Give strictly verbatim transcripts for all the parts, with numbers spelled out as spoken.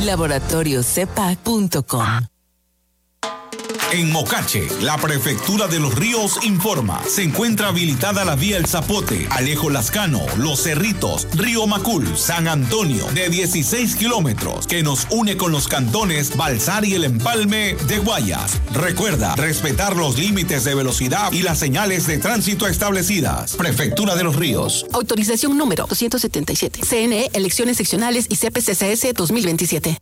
laboratorio cepa punto com. En Mocache, la Prefectura de Los Ríos informa. Se encuentra habilitada la vía El Zapote, Alejo Lascano, Los Cerritos, Río Macul, San Antonio, de dieciséis kilómetros, que nos une con los cantones Balsar y El Empalme de Guayas. Recuerda respetar los límites de velocidad y las señales de tránsito establecidas. Prefectura de Los Ríos. Autorización número doscientos setenta y siete. C N E, Elecciones Seccionales y C P C C S dos mil veintisiete.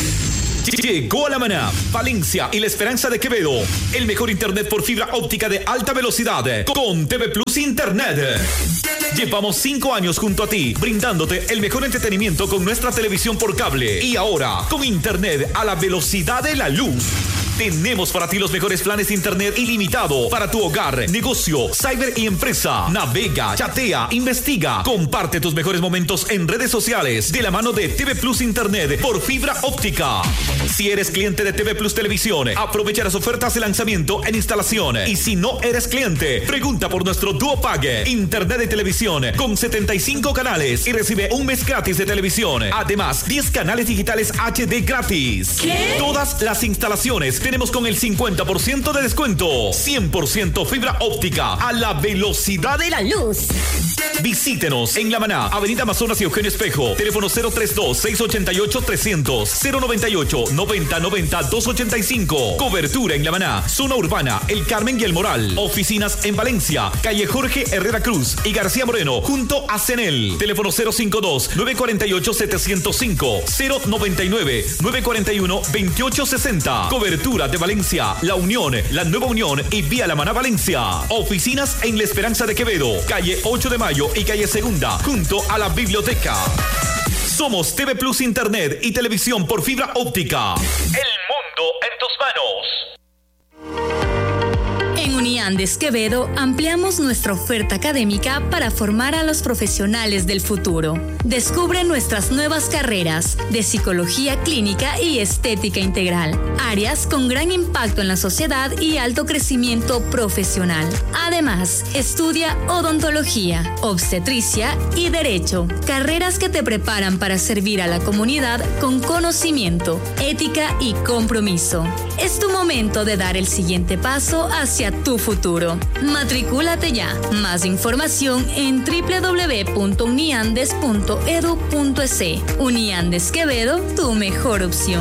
Llegó a La Maná, Valencia y La Esperanza de Quevedo. El mejor internet por fibra óptica de alta velocidad con T V Plus Internet. Llevamos cinco años junto a ti, brindándote el mejor entretenimiento con nuestra televisión por cable. Y ahora, con internet a la velocidad de la luz. Tenemos para ti los mejores planes de internet ilimitado para tu hogar, negocio, cyber y empresa. Navega, chatea, investiga, comparte tus mejores momentos en redes sociales de la mano de T V Plus Internet por fibra óptica. Si eres cliente de T V Plus Televisión, aprovecha las ofertas de lanzamiento en instalación. Y si no eres cliente, pregunta por nuestro Duo Pague, internet de televisión con setenta y cinco canales y recibe un mes gratis de televisión. Además, diez canales digitales H D gratis. ¿Qué? Todas las instalaciones tenemos con el cincuenta por ciento de descuento. cien por ciento fibra óptica a la velocidad de la luz. Visítenos en La Maná, Avenida Amazonas y Eugenio Espejo. Teléfono cero treinta y dos, seiscientos ochenta y ocho, trescientos, cero noventa y ocho, noventa noventa, doscientos ochenta y cinco. Cobertura en La Maná, zona urbana, El Carmen y El Moral. Oficinas en Valencia, calle Jorge Herrera Cruz y García Moreno, junto a Cenel. Teléfono cero cincuenta y dos, novecientos cuarenta y ocho, setecientos cinco, cero noventa y nueve, novecientos cuarenta y uno, veintiocho sesenta. Cobertura de Valencia, La Unión, La Nueva Unión y Vía La Maná Valencia. Oficinas en La Esperanza de Quevedo, calle ocho de mayo y calle Segunda, junto a la biblioteca. Somos T V Plus Internet y televisión por fibra óptica. El mundo en tus manos. En Uniandes Quevedo ampliamos nuestra oferta académica para formar a los profesionales del futuro. Descubre nuestras nuevas carreras de psicología clínica y estética integral, áreas con gran impacto en la sociedad y alto crecimiento profesional. Además, estudia odontología, obstetricia y derecho, carreras que te preparan para servir a la comunidad con conocimiento, ética y compromiso. Es tu momento de dar el siguiente paso hacia tu futuro. Matricúlate ya. Más información en doble u doble u doble u punto uniandes punto edu punto es. Uniandes Quevedo, tu mejor opción.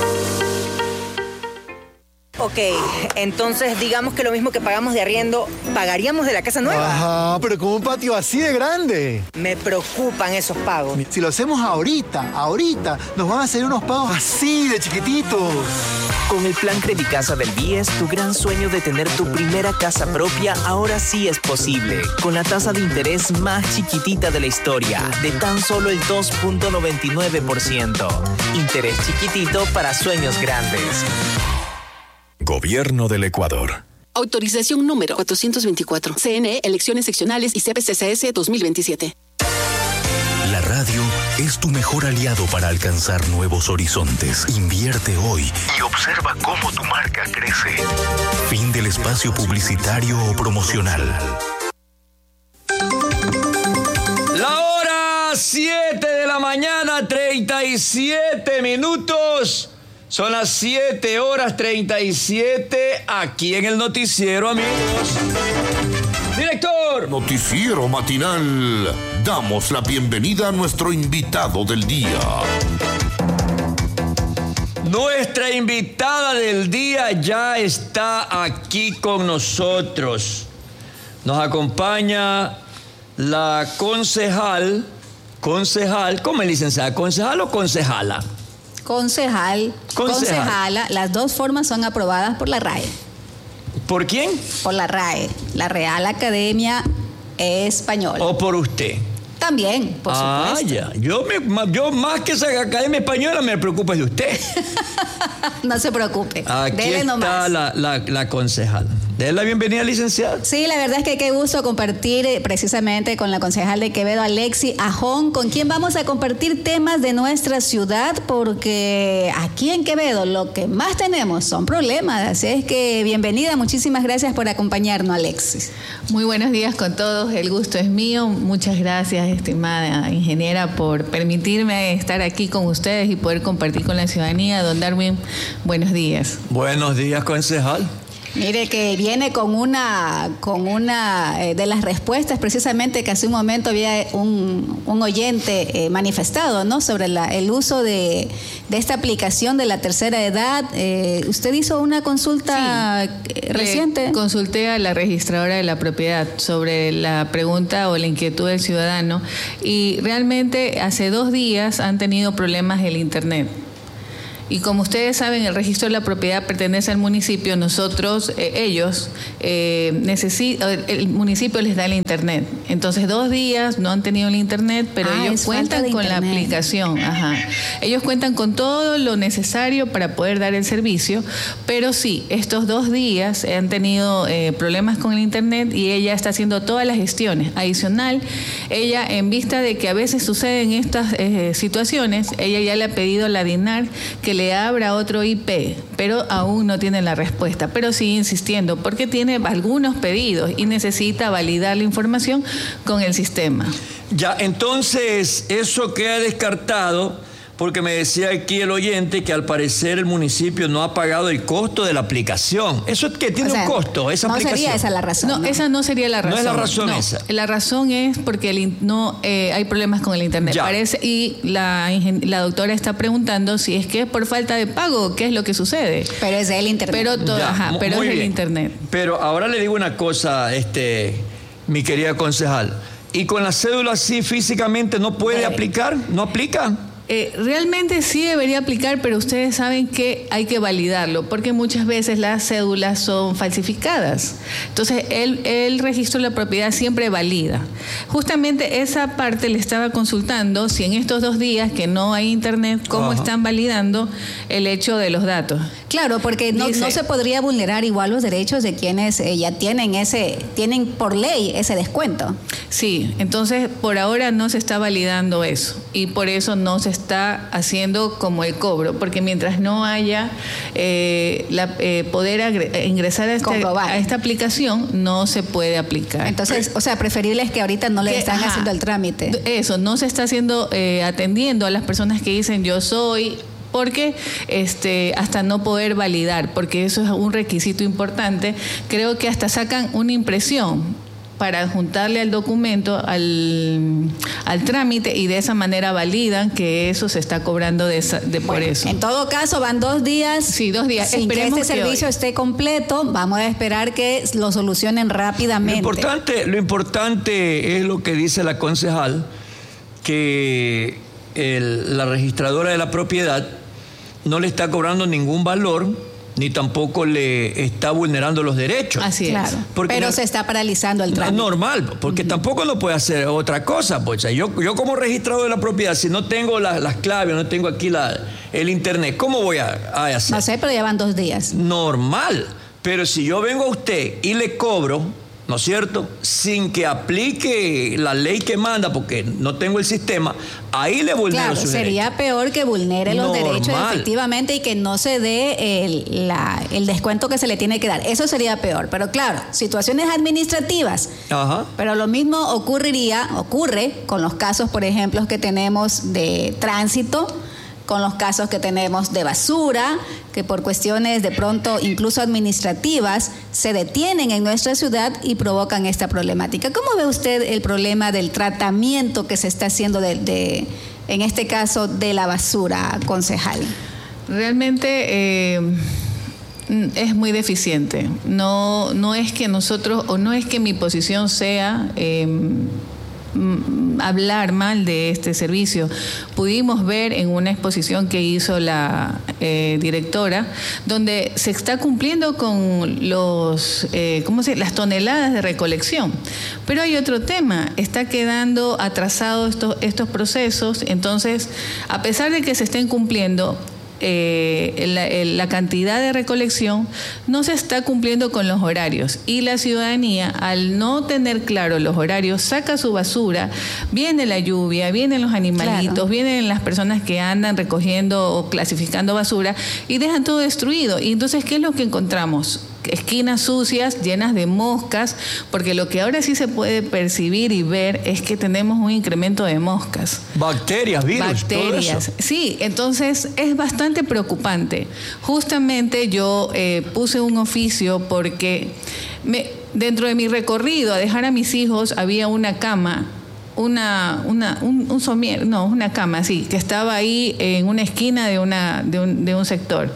Ok, entonces digamos que lo mismo que pagamos de arriendo, pagaríamos de la casa nueva. Ajá, pero con un patio así de grande. Me preocupan esos pagos. Si lo hacemos ahorita, ahorita, nos van a hacer unos pagos así de chiquititos. Con el plan Credicasa del B I E S, tu gran sueño de tener tu primera casa propia ahora sí es posible. Con la tasa de interés más chiquitita de la historia, de tan solo el dos punto noventa y nueve por ciento. Interés chiquitito para sueños grandes. Gobierno del Ecuador. Autorización número cuatrocientos veinticuatro. C N E, Elecciones Seccionales y C P C C S dos mil veintisiete. La radio es tu mejor aliado para alcanzar nuevos horizontes. Invierte hoy y observa cómo tu marca crece. Fin del espacio publicitario o promocional. La hora siete de la mañana, treinta y siete minutos. Son las siete horas treinta y siete aquí en el noticiero, amigos. Director. Noticiero matinal. Damos la bienvenida a nuestro invitado del día. Nuestra invitada del día ya está aquí con nosotros. Nos acompaña la concejal, concejal, ¿cómo es, licenciada? ¿Concejal o concejala? Concejal, Concejal. concejala, las dos formas son aprobadas por la R A E. ¿Por quién? Por la R A E, la Real Academia Española. ¿O por usted? También, por ah, supuesto. ya. Yo, me, yo más que esa Academia Española me preocupa de usted. No se preocupe. Aquí Dele está nomás. la, la, la concejal. Dale la bienvenida, licenciada. Sí, la verdad es que qué gusto compartir eh, precisamente con la concejal de Quevedo, Alexi Ajón, con quien vamos a compartir temas de nuestra ciudad, porque aquí en Quevedo lo que más tenemos son problemas. Así es que bienvenida, muchísimas gracias por acompañarnos, Alexis. Muy buenos días con todos, el gusto es mío. Muchas gracias, estimada ingeniera, por permitirme estar aquí con ustedes y poder compartir con la ciudadanía. Don Darwin, buenos días. Buenos días, concejal. Mire que viene con una con una eh, de las respuestas precisamente que hace un momento había un, un oyente eh, manifestado, ¿no? Sobre la, el uso de, de esta aplicación de la tercera edad. Eh, ¿Usted hizo una consulta sí. reciente? Le consulté a la registradora de la propiedad sobre la pregunta o la inquietud del ciudadano y realmente hace dos días han tenido problemas el internet. Y como ustedes saben, el registro de la propiedad pertenece al municipio. Nosotros, eh, ellos, eh, necesitan, el municipio les da el internet. Entonces, dos días no han tenido el internet, pero ah, ellos cuentan con internet. La aplicación. Ajá. Ellos cuentan con todo lo necesario para poder dar el servicio, pero sí, estos dos días han tenido eh, problemas con el internet y ella está haciendo todas las gestiones. Adicional, ella, en vista de que a veces suceden estas eh, situaciones, ella ya le ha pedido a la DINAR que le abra otro I P, pero aún no tiene la respuesta, pero sigue insistiendo porque tiene algunos pedidos y necesita validar la información con el sistema. Ya, entonces, eso queda descartado porque me decía aquí el oyente que al parecer el municipio no ha pagado el costo de la aplicación. ¿Eso es que tiene o sea, un costo, esa no aplicación? No sería esa la razón. No, no, esa no sería la razón. No es la razón no, esa. La razón es porque el, no eh, hay problemas con el internet. Ya. Parece, y la, la doctora está preguntando si es que es por falta de pago, ¿qué es lo que sucede? Pero es el internet. Pero, todo, ya, ajá, pero es bien. el internet. Pero ahora le digo una cosa, este, mi querida concejal. ¿Y con la cédula sí físicamente no puede eh, aplicar? ¿No aplica? Eh, realmente sí debería aplicar, pero ustedes saben que hay que validarlo, porque muchas veces las cédulas son falsificadas. Entonces, el, el registro de la propiedad siempre valida. Justamente esa parte le estaba consultando, si en estos dos días que no hay internet, ¿cómo Ajá. están validando el hecho de los datos? Claro, porque no, Dice, no se podría vulnerar igual los derechos de quienes eh, ya tienen ese, tienen por ley ese descuento. Sí, entonces por ahora no se está validando eso y por eso no se está haciendo como el cobro, porque mientras no haya eh, la, eh, poder agre- ingresar a, este, a esta aplicación, no se puede aplicar. Entonces, o sea, preferible es que ahorita no le que, están ajá, haciendo el trámite. Eso, no se está haciendo, eh, atendiendo a las personas que dicen yo soy... porque este, hasta no poder validar, porque eso es un requisito importante, creo que hasta sacan una impresión para juntarle al documento, al, al trámite, y de esa manera validan que eso se está cobrando de, esa, de por bueno, eso. En todo caso, van dos días. Sí, dos días. Sin Esperemos que este servicio que esté completo, vamos a esperar que lo solucionen rápidamente. Lo importante, lo importante es lo que dice la concejal, que el, la registradora de la propiedad no le está cobrando ningún valor, ni tampoco le está vulnerando los derechos. Así es. Claro. Pero no, se está paralizando el trámite. No, normal, porque uh-huh. tampoco no puede hacer otra cosa. Pues. Yo, yo como registrador de la propiedad, si no tengo la, las claves, no tengo aquí la, el internet, ¿cómo voy a, a hacer? No sé, pero llevan dos días. Normal. Pero si yo vengo a usted y le cobro, ¿no es cierto?, sin que aplique la ley que manda, porque no tengo el sistema, ahí le vulnero claro, sus sería derechos. Peor que vulnere los Normal. derechos efectivamente y que no se dé el, la, el descuento que se le tiene que dar. Eso sería peor. Pero claro, situaciones administrativas. Ajá. Pero lo mismo ocurriría, ocurre con los casos, por ejemplo, que tenemos de tránsito, con los casos que tenemos de basura, que por cuestiones de pronto incluso administrativas se detienen en nuestra ciudad y provocan esta problemática. ¿Cómo ve usted el problema del tratamiento que se está haciendo de, de en este caso de la basura, concejal? Realmente eh, es muy deficiente. No, no es que nosotros, o no es que mi posición sea eh, hablar mal de este servicio. Pudimos ver en una exposición que hizo la eh, directora, donde se está cumpliendo con los, eh, ¿cómo se dice?, las toneladas de recolección. Pero hay otro tema, está quedando atrasados estos, estos procesos, entonces, a pesar de que se estén cumpliendo, eh, la, la cantidad de recolección, no se está cumpliendo con los horarios. Y la ciudadanía, al no tener claro los horarios, saca su basura, viene la lluvia, vienen los animalitos, claro. vienen las personas que andan recogiendo o clasificando basura y dejan todo destruido. Y entonces, ¿qué es lo que encontramos? Esquinas sucias, llenas de moscas, porque lo que ahora sí se puede percibir y ver es que tenemos un incremento de moscas. Bacterias, virus, Bacterias, todo eso. Sí, entonces es bastante preocupante. Justamente yo eh, puse un oficio porque me, dentro de mi recorrido a dejar a mis hijos había una cama, una, una, un, un somier, no, una cama, sí, que estaba ahí en una esquina de, una, de, un, de un sector.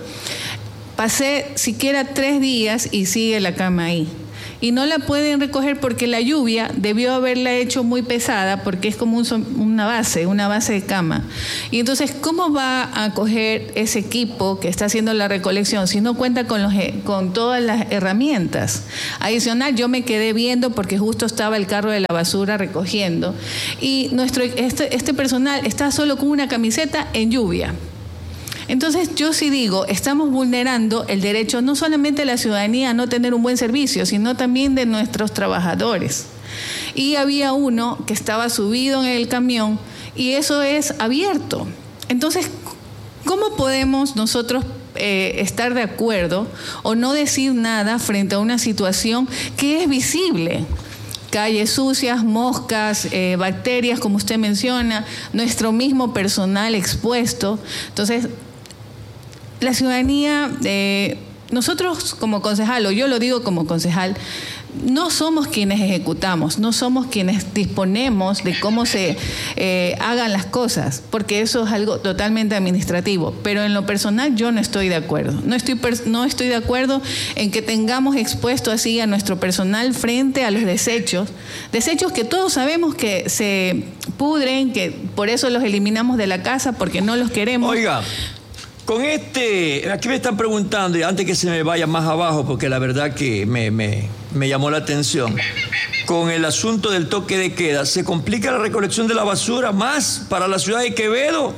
Pasé siquiera tres días y sigue la cama ahí. Y no la pueden recoger porque la lluvia debió haberla hecho muy pesada porque es como un, una base, una base de cama. Y entonces, ¿cómo va a coger ese equipo que está haciendo la recolección si no cuenta con, los, con todas las herramientas? Adicional, yo me quedé viendo porque justo estaba el carro de la basura recogiendo. Y nuestro, este, este personal está solo con una camiseta en lluvia. Entonces, yo sí digo, estamos vulnerando el derecho no solamente de la ciudadanía a no tener un buen servicio, sino también de nuestros trabajadores. Y había uno que estaba subido en el camión y eso es abierto. Entonces, ¿cómo podemos nosotros eh, estar de acuerdo o no decir nada frente a una situación que es visible? Calles sucias, moscas, eh, bacterias, como usted menciona, nuestro mismo personal expuesto. Entonces, la ciudadanía, eh, nosotros como concejal, o yo lo digo como concejal, no somos quienes ejecutamos, no somos quienes disponemos de cómo se eh, hagan las cosas, porque eso es algo totalmente administrativo. Pero en lo personal yo no estoy de acuerdo. No estoy, no estoy de acuerdo en que tengamos expuesto así a nuestro personal frente a los desechos, desechos que todos sabemos que se pudren, que por eso los eliminamos de la casa, porque no los queremos. Oiga, con este, aquí me están preguntando, y antes que se me vaya más abajo, porque la verdad que me, me, me llamó la atención, con el asunto del toque de queda, ¿se complica la recolección de la basura más para la ciudad de Quevedo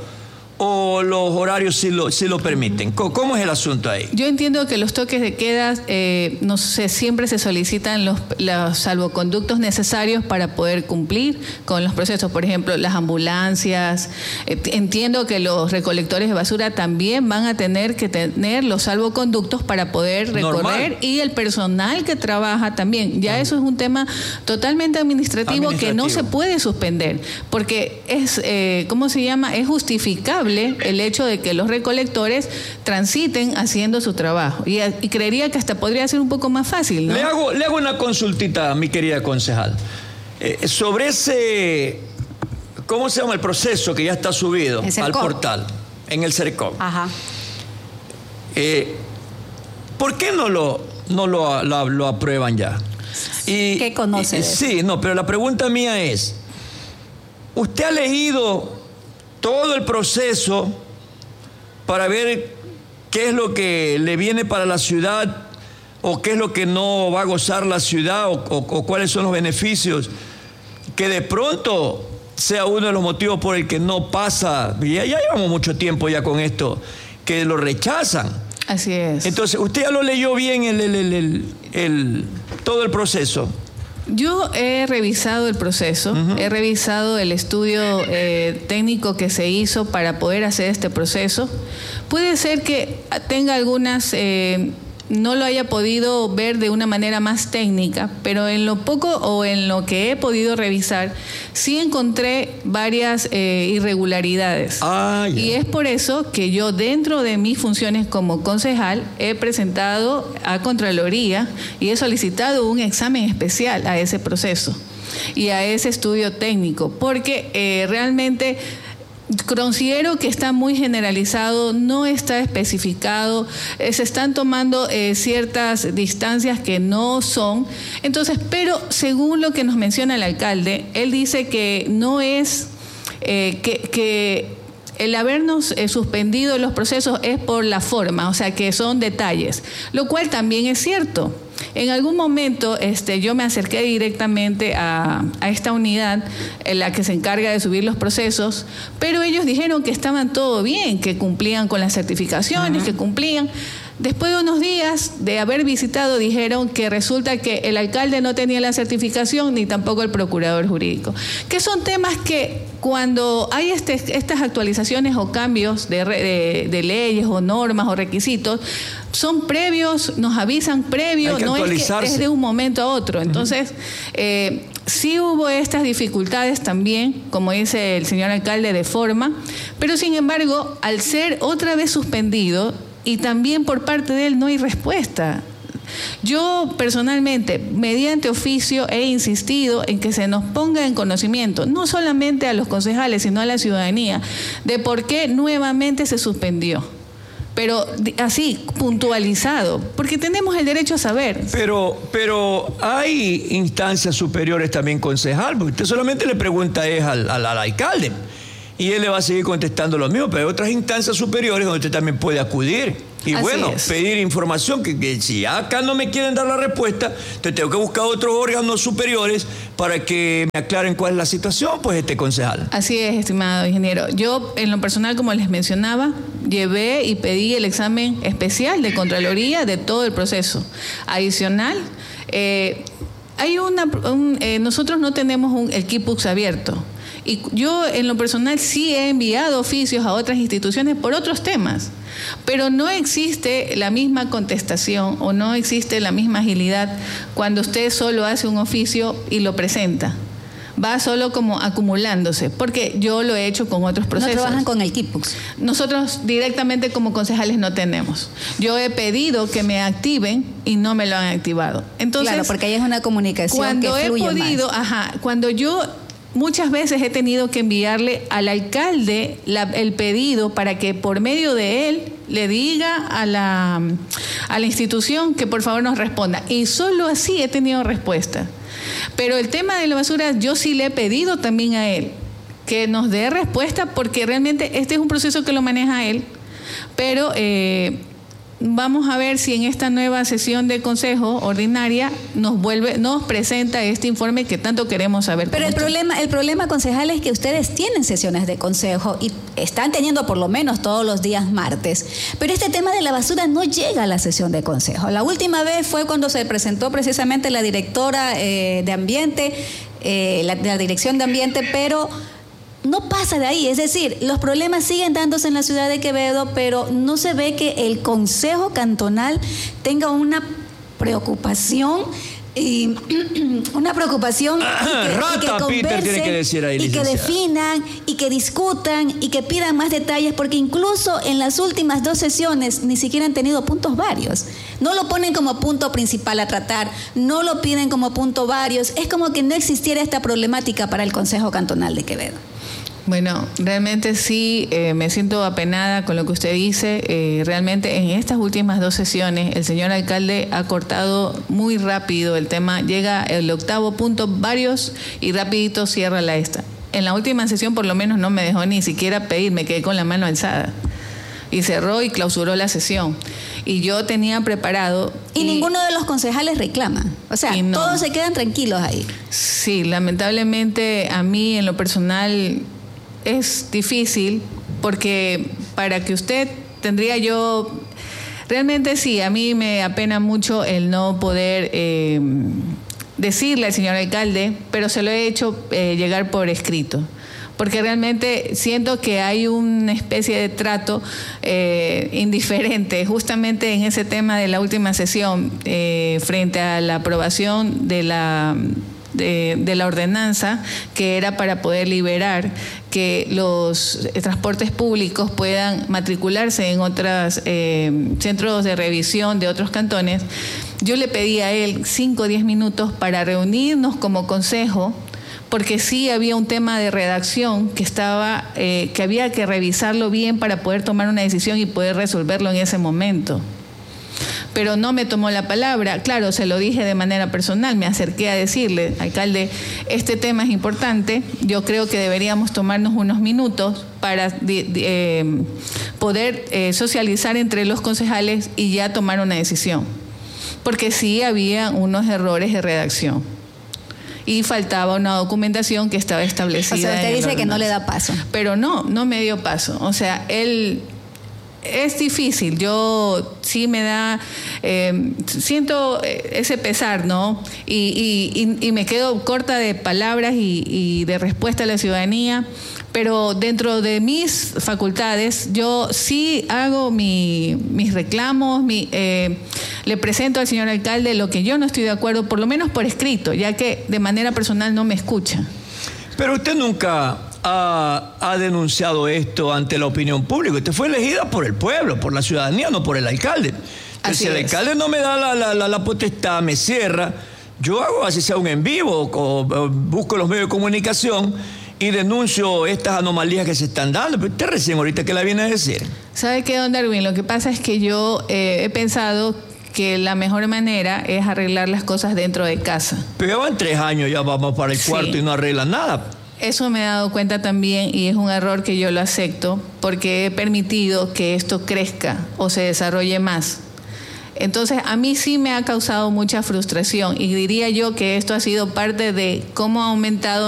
o los horarios sí lo, sí lo permiten? ¿Cómo es el asunto ahí? Yo entiendo que los toques de queda, eh, no sé, siempre se solicitan los, los salvoconductos necesarios para poder cumplir con los procesos. Por ejemplo, las ambulancias. Eh, entiendo que los recolectores de basura también van a tener que tener los salvoconductos para poder recorrer. Normal. Y el personal que trabaja también. Ya ah. eso es un tema totalmente administrativo, administrativo que no se puede suspender, porque es, eh, ¿cómo se llama? Es justificable el hecho de que los recolectores transiten haciendo su trabajo. Y, y creería que hasta podría ser un poco más fácil, ¿no? Le hago, le hago una consultita, mi querida concejal. Eh, sobre ese, ¿cómo se llama el proceso que ya está subido al portal? En el CERCOP. Ajá. Eh, ¿Por qué no lo, no lo, lo, lo aprueban ya? Y, ¿Qué conoce? Y, sí, no, pero la pregunta mía es, ¿usted ha leído todo el proceso para ver qué es lo que le viene para la ciudad o qué es lo que no va a gozar la ciudad o, o, o cuáles son los beneficios? Que de pronto sea uno de los motivos por el que no pasa, ya, ya llevamos mucho tiempo ya con esto, que lo rechazan. Así es. Entonces, ¿usted ya lo leyó bien el, el, el, el, el, todo el proceso? Yo he revisado el proceso, uh-huh. he revisado el estudio eh, técnico que se hizo para poder hacer este proceso. Puede ser que tenga algunas, eh, no lo haya podido ver de una manera más técnica, pero en lo poco o en lo que he podido revisar, sí encontré varias eh, irregularidades. Ah, yeah. Y es por eso que yo, dentro de mis funciones como concejal, he presentado a Contraloría y he solicitado un examen especial a ese proceso y a ese estudio técnico, porque eh, realmente considero que está muy generalizado, no está especificado, eh, se están tomando eh, ciertas distancias que no son. Entonces, pero según lo que nos menciona el alcalde, él dice que no es, eh, que, que el habernos eh, suspendido los procesos es por la forma, o sea que son detalles, lo cual también es cierto. en algún momento este, yo me acerqué directamente a, a esta unidad, en la que se encarga de subir los procesos, pero ellos dijeron que estaban todo bien, que cumplían con las certificaciones, uh-huh. que cumplían. Después de unos días de haber visitado, dijeron que resulta que el alcalde no tenía la certificación ni tampoco el procurador jurídico. Que son temas que cuando hay este, estas actualizaciones o cambios de, de, de leyes o normas o requisitos, son previos, nos avisan previo, no es que es de un momento a otro. Entonces, eh, sí hubo estas dificultades también, como dice el señor alcalde, de forma, pero sin embargo, al ser otra vez suspendido, y también por parte de él no hay respuesta. Yo personalmente, mediante oficio, he insistido en que se nos ponga en conocimiento, no solamente a los concejales, sino a la ciudadanía, de por qué nuevamente se suspendió. Pero así, puntualizado, porque tenemos el derecho a saber. Pero, pero hay instancias superiores también, concejal, porque usted solamente le pregunta es al, al, al alcalde. Y él le va a seguir contestando lo mismo, pero hay otras instancias superiores donde usted también puede acudir. Y así bueno, es. Pedir información, que, que si acá no me quieren dar la respuesta, entonces tengo que buscar otros órganos superiores para que me aclaren cuál es la situación, pues este concejal. Así es, estimado ingeniero. Yo, en lo personal, como les mencionaba, llevé y pedí el examen especial de Contraloría de todo el proceso. Adicional, eh, hay una, un, eh, nosotros no tenemos un, el Kipux abierto. Y yo, en lo personal, sí he enviado oficios a otras instituciones por otros temas, pero no existe la misma contestación o no existe la misma agilidad cuando usted solo hace un oficio y lo presenta. Va solo como acumulándose, porque yo lo he hecho con otros procesos. ¿No trabajan con el Kipux? Nosotros directamente como concejales no tenemos. Yo he pedido que me activen y no me lo han activado. Entonces, claro, porque ahí es una comunicación cuando que fluye he podido, más. Ajá, cuando yo muchas veces he tenido que enviarle al alcalde la, el pedido para que por medio de él le diga a la, a la institución que por favor nos responda. Y solo así he tenido respuesta. Pero el tema de la basura yo sí le he pedido también a él que nos dé respuesta, porque realmente este es un proceso que lo maneja él. Pero eh, vamos a ver si en esta nueva sesión de consejo ordinaria nos vuelve, nos presenta este informe que tanto queremos saber. Pero el problema, el problema, concejal, es que ustedes tienen sesiones de consejo y están teniendo por lo menos todos los días martes. Pero este tema de la basura no llega a la sesión de consejo. La última vez fue cuando se presentó precisamente la directora eh, de ambiente, eh, la, de la dirección de ambiente, pero no pasa de ahí. Es decir, los problemas siguen dándose en la ciudad de Quevedo, pero no se ve que el Consejo Cantonal tenga una preocupación y una preocupación ah, y que, rata, y que conversen, Peter tiene que decir ahí, y que definan y que discutan y que pidan más detalles, porque incluso en las últimas dos sesiones ni siquiera han tenido puntos varios. No lo ponen como punto principal a tratar, no lo piden como punto varios. Es como que no existiera esta problemática para el Consejo Cantonal de Quevedo. Bueno, realmente sí, eh, me siento apenada con lo que usted dice. Eh, realmente en estas últimas dos sesiones el señor alcalde ha cortado muy rápido el tema. Llega el octavo punto, varios, y rapidito cierra la esta. En la última sesión por lo menos no me dejó ni siquiera pedir, me quedé con la mano alzada. Y cerró y clausuró la sesión. Y yo tenía preparado... Y, y ninguno de los concejales reclama. O sea, no, todos se quedan tranquilos ahí. Sí, lamentablemente a mí en lo personal es difícil, porque para que usted tendría yo... Realmente sí, a mí me apena mucho el no poder eh, decirle al señor alcalde, pero se lo he hecho eh, llegar por escrito. Porque realmente siento que hay una especie de trato eh, indiferente, justamente en ese tema de la última sesión, eh, frente a la aprobación de la, de, de la ordenanza, que era para poder liberar que los transportes públicos puedan matricularse en otros eh, centros de revisión de otros cantones. Yo le pedí a él cinco o diez minutos para reunirnos como consejo, porque sí había un tema de redacción que estaba, eh, que había que revisarlo bien para poder tomar una decisión y poder resolverlo en ese momento. Pero no me tomó la palabra. Claro, se lo dije de manera personal, me acerqué a decirle, alcalde, este tema es importante, yo creo que deberíamos tomarnos unos minutos para de, de, eh, poder eh, socializar entre los concejales y ya tomar una decisión. porque sí había unos errores de redacción y faltaba una documentación que estaba establecida. O sea, usted en dice el que no le ordenanza. da paso. Pero no, no me dio paso. O sea, él... Es difícil, yo sí me da, eh, siento ese pesar, ¿no? Y, y, y me quedo corta de palabras y, y de respuesta a la ciudadanía, pero dentro de mis facultades yo sí hago mi, mis reclamos, mi, eh, le presento al señor alcalde lo que yo no estoy de acuerdo, por lo menos por escrito, ya que de manera personal no me escucha. Pero usted nunca... Ha, ha denunciado esto ante la opinión pública. Usted fue elegida por el pueblo, por la ciudadanía, no por el alcalde. Entonces, si el es. alcalde no me da la, la, la, la potestad, me cierra, yo hago así sea un en vivo, o, o busco los medios de comunicación y denuncio estas anomalías que se están dando. Pero usted recién ahorita, ¿qué la viene a decir? ¿Sabe qué, don Darwin? Lo que pasa es que yo eh, he pensado que la mejor manera es arreglar las cosas dentro de casa. Pero ya van tres años, ya vamos para el cuarto sí. y no arreglan nada. Eso me he dado cuenta también y es un error que yo lo acepto porque he permitido que esto crezca o se desarrolle más. Entonces, a mí sí me ha causado mucha frustración y diría yo que esto ha sido parte de cómo ha aumentado